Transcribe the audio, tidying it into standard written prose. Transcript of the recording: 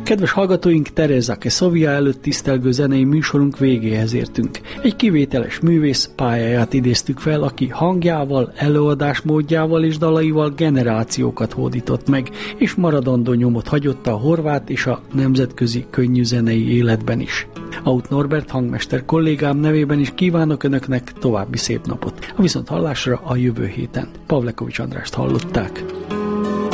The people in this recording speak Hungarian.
Kedves hallgatóink, Teresa Kesovia előtt tisztelgő zenei műsorunk végéhez értünk. Egy kivételes művész pályáját idéztük fel, aki hangjával, előadásmódjával és dalaival generációkat hódított meg, és maradandó nyomot hagyott a horvát és a nemzetközi könnyűzenei életben is. Aut Norbert hangmester kollégám nevében is kívánok Önöknek további szép napot. A viszonthallásra a jövő héten. Pavlekovics Andrást hallották.